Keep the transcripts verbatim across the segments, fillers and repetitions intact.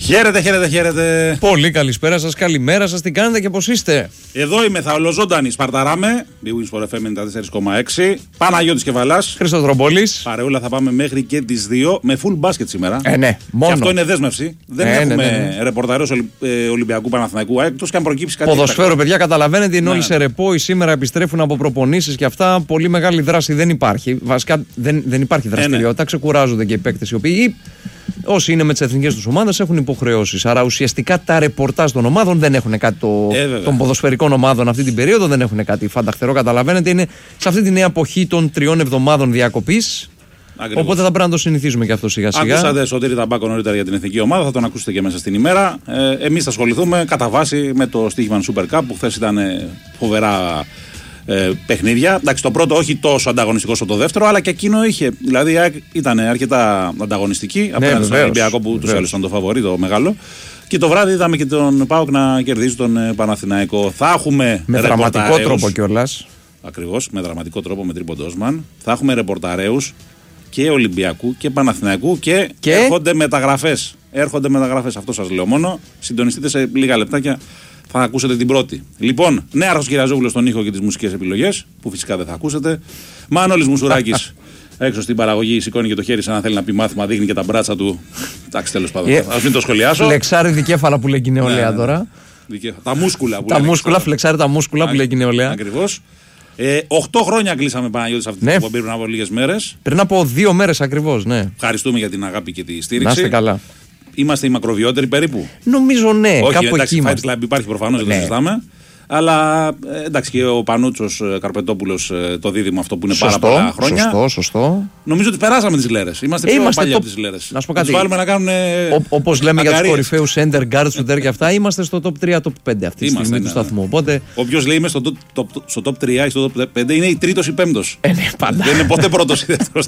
Χαίρετε, χαίρετε, χαίρετε. Πολύ καλησπέρα σας, καλημέρα σας, τι κάνετε και πώς είστε? Εδώ είμαι, θα ολοζώντανη. Σπαρταράμε. Big Wins for εφ εμ ενενήντα τέσσερα κόμμα έξι. Παναγιώτης Κεβαλάς. Χρήστος Δρομπόλης. Παρεούλα, θα πάμε μέχρι και τις δύο με full μπάσκετ σήμερα. Ε, ναι, μόνο. Και αυτό είναι δέσμευση. Δεν ε, έχουμε ναι, ναι, ναι. ρεπορταρέως Ολυμπιακού Παναθηναϊκού, εκτός και αν προκύψει κάτι. Ποδοσφαίρο, παιδιά, καταλαβαίνετε, είναι ναι, όλοι ναι. σε ρεπό. Σήμερα επιστρέφουν από προπονήσεις και αυτά. Πολύ μεγάλη δράση δεν υπάρχει. Βασικά δεν, δεν υπάρχει δραστηριότητα. Ε, ναι. Ξεκουράζονται και οι παίκτες οι οποίοι. Όσοι είναι με τις εθνικές τους ομάδες έχουν υποχρεώσεις. Άρα ουσιαστικά τα ρεπορτάζ των ομάδων δεν έχουν κάτι. Το, ε, των ποδοσφαιρικών ομάδων αυτή την περίοδο δεν έχουν κάτι φανταχτερό. Καταλαβαίνετε, είναι σε αυτή τη νέα εποχή των τριών εβδομάδων διακοπής. Ακριβώς. Οπότε θα πρέπει να το συνηθίζουμε και αυτό σιγά σιγά. Ακούσατε Σωτήρη Ταμπάκο νωρίτερα για την εθνική ομάδα, θα τον ακούσετε και μέσα στην ημέρα. Ε, εμείς θα ασχοληθούμε κατά βάση με το στοίχημα Super Cup που χθες ήταν φοβερά. Ε, παιχνίδια. Εντάξει, το πρώτο όχι τόσο ανταγωνιστικό όσο το δεύτερο, αλλά και εκείνο είχε. Δηλαδή ήταν αρκετά ανταγωνιστική. Ναι, απέναντι στον Ολυμπιακό που τους άλλους ήταν το φαβορί, το μεγάλο. Και το βράδυ είδαμε και τον ΠΑΟΚ να κερδίζει τον Παναθηναϊκό. Θα έχουμε. Με δραματικό τρόπο κιόλας. Ακριβώς, με δραματικό τρόπο με τρίποντο Όσμαν. Θα έχουμε ρεπορταρέους και Ολυμπιακού και Παναθηναϊκού και, και... έρχονται μεταγραφές. Έρχονται μεταγραφές. Αυτό σας λέω μόνο. Συντονιστείτε σε λίγα λεπτάκια. Θα ακούσετε την πρώτη. Λοιπόν, Νέαρχος Κυριαζόπουλος στον ήχο και τις μουσικές επιλογές, που φυσικά δεν θα ακούσετε. Μανώλης Μουσουράκης έξω στην παραγωγή, σηκώνει και το χέρι σαν να θέλει να πει μάθημα, δείχνει και τα μπράτσα του. Εντάξει, τέλος πάντων. Yeah. Ας μην το σχολιάσω. Φλεξάρει δικέφαλα που λέει η νεολαία ναι, τώρα. Δικέφα... Τα μούσκουλα που τα λέει. Μούσκουλα, φλεξάρει τα μούσκουλα Α, που λέει η νεολαία. Ακριβώς. Ε, οχτώ χρόνια κλείσαμε Παναγιώτη σε αυτή ναι. την εκπομπή πριν από λίγες μέρες. Πριν από δύο μέρες ακριβώς, ναι. Ευχαριστούμε για την αγάπη και τη στήριξη. Να είστε καλά. Είμαστε οι μακροβιότεροι περίπου. Νομίζω ναι, όχι, κάπου εντάξει, εκεί. Fight Club υπάρχει προφανώς, δεν ναι. το συζητάμε. Αλλά εντάξει και ο Πανούτσος Καρπετόπουλος το δίδυμο αυτό που είναι σωστό, πάρα πολλά χρόνια. Σωστό, σωστό. Νομίζω ότι περάσαμε τις λέρες. Είμαστε πιο είμαστε παλιά το... από τις λέρες. Να σου πω κάτι. Τους βάλουμε να κάνουν. Όπως λέμε αγκαρίες. Για τους κορυφαίους center guards, shooter και αυτά, είμαστε στο top τρία, top πέντε αυτή τη στιγμή ναι, του ναι. σταθμού. Οπότε... Όποιος λέει είμαι στο top, top, στο top τρία ή στο top πέντε είναι η τρίτος ή πέμπτος. Ε, ναι, πάντα. Δεν είναι ποτέ πρώτος ή δεύτερος.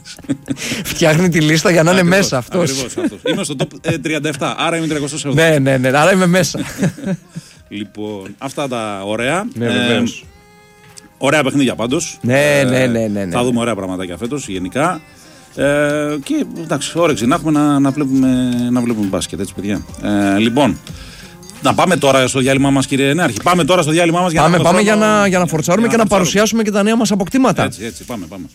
Φτιάχνει τη λίστα για να είναι ακριβώς, μέσα αυτός. Ακριβώς, είμαι στο top τριάντα επτά, άρα είμαι τριακόσια εβδομήντα. Ναι, ναι, ναι, άρα είμαι μέσα. Λοιπόν, αυτά τα ωραία. Ναι, ε, ωραία παιχνίδια πάντως. Ναι, ναι, ναι, ναι, ναι. Θα δούμε ωραία πραγματάκια φέτος γενικά. Ε, και εντάξει, όρεξη να έχουμε να, να, βλέπουμε, να βλέπουμε μπάσκετ, έτσι παιδιά. Ε, λοιπόν, να πάμε τώρα στο διάλειμμα μας, κύριε Νέαρχη. Πάμε τώρα στο διάλειμμα μας για πάμε, να πάμε χρόνο, για να, για να φορτσάρουμε και να, να παρουσιάσουμε και τα νέα μας αποκτήματα. Έτσι, έτσι, πάμε, πάμε.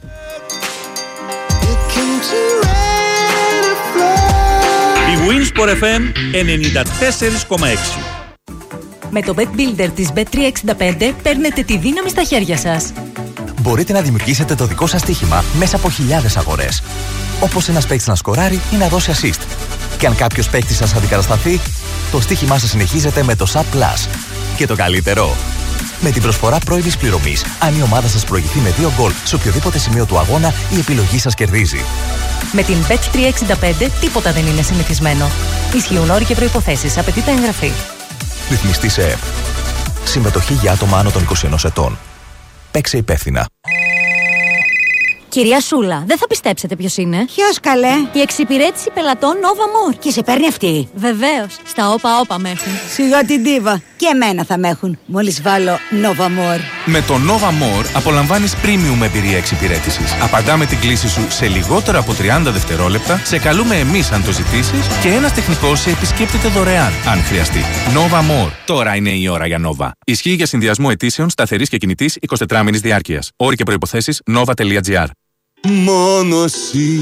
Big Wins for εφ εμ ενενήντα τέσσερα κόμμα έξι. Με το Bet Builder της μπετ τριακόσια εξήντα πέντε παίρνετε τη δύναμη στα χέρια σας. Μπορείτε να δημιουργήσετε το δικό σας στοίχημα μέσα από χιλιάδες αγορές. Όπως ένας παίκτης να σκοράρει ή να δώσει assist. Και αν κάποιος παίκτης σας αντικατασταθεί, το στοίχημά σας συνεχίζεται με το Sub Plus. Και το καλύτερο, με την προσφορά πρώιμης πληρωμής, αν η ομάδα σας προηγηθεί με δύο γκολ σε οποιοδήποτε σημείο του αγώνα, η επιλογή σας κερδίζει. Με την μπετ τριακόσια εξήντα πέντε τίποτα δεν είναι συνηθισμένο. Ισχύουν όροι και προϋποθέσεις. Απαιτείται εγγραφή. Ρυθμιστή σε ΕΠ. Συμμετοχή για άτομα άνω των είκοσι ενός ετών. Παίξε υπεύθυνα. Κυρία Σούλα, δεν θα πιστέψετε ποιος είναι. Ποιος καλέ? Η εξυπηρέτηση πελατών Nova More. Και σε παίρνει αυτή? Βεβαίως. Στα όπα όπα με έχουν. Σιγά την τίβα. Και εμένα θα με έχουν. Μόλις βάλω Nova More. Με το Nova More απολαμβάνεις premium εμπειρία εξυπηρέτησης. Απαντάμε την κλήση σου σε λιγότερο από τριάντα δευτερόλεπτα, σε καλούμε εμείς αν το ζητήσεις και ένας τεχνικός σε επισκέπτεται δωρεάν αν χρειαστεί. Nova More. Τώρα είναι η ώρα για Nova. Ισχύει για συνδυασμό αιτήσεων σταθερής και κινητής εικοσιτετράμινης διάρκειας. Όροι και προϋποθέσεις nova τελεία gr. Μόνο εσύ